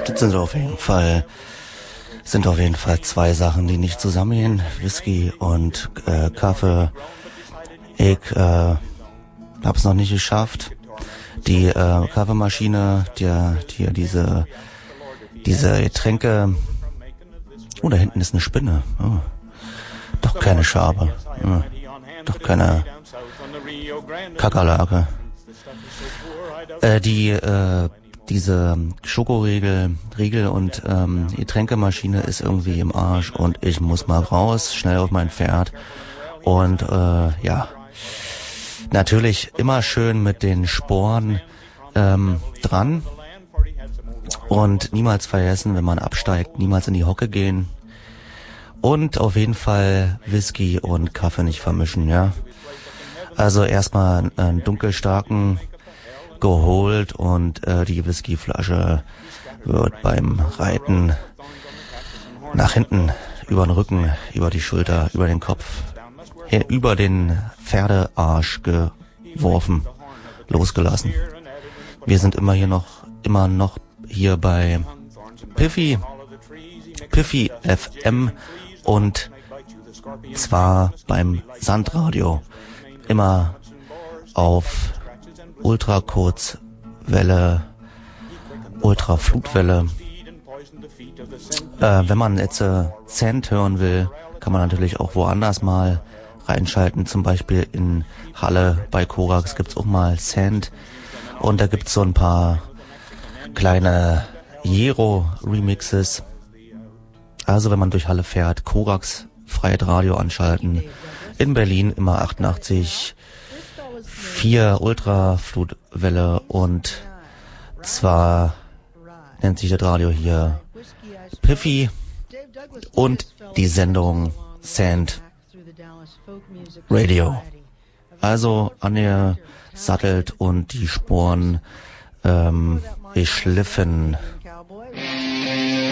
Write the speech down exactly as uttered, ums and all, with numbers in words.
Das sind auf jeden Fall sind auf jeden Fall zwei Sachen, die nicht zusammengehen. Whisky und äh, Kaffee. Ich äh, hab's noch nicht geschafft. Die äh, Kaffeemaschine, die, die diese diese Getränke. Oh, da hinten ist eine Spinne. Oh. Doch keine Schabe. Oh. Doch keine Kakerlake. Äh, die äh, diese Schokoriegel Riegel und ähm, Getränkemaschine ist irgendwie im Arsch und ich muss mal raus, schnell auf mein Pferd. Und äh, ja, natürlich immer schön mit den Sporen ähm, dran. Und niemals vergessen, wenn man absteigt, niemals in die Hocke gehen. Und auf jeden Fall Whisky und Kaffee nicht vermischen, ja. Also erstmal einen dunkelstarken geholt und äh, die Whiskyflasche wird beim Reiten nach hinten, über den Rücken, über die Schulter, über den Kopf, her, über den Pferdearsch geworfen, losgelassen. Wir sind immer hier noch, immer noch hier bei Piffy, Piffy F M und zwar beim Sandradio. Immer auf Ultrakurzwelle, Ultraflutwelle. Äh, wenn man jetzt äh, Cent hören will, kann man natürlich auch woanders mal reinschalten. Zum Beispiel in Halle bei Korax gibt's auch mal Cent. Und da gibt's so ein paar kleine Jero-Remixes. Also wenn man durch Halle fährt, Korax, Freiheit Radio anschalten. In Berlin immer achtundachtzig vier Ultraflutwelle und zwar nennt sich das Radio hier Piffy und die Sendung Sand Radio. Also angesattelt und die Sporen ähm, geschliffen.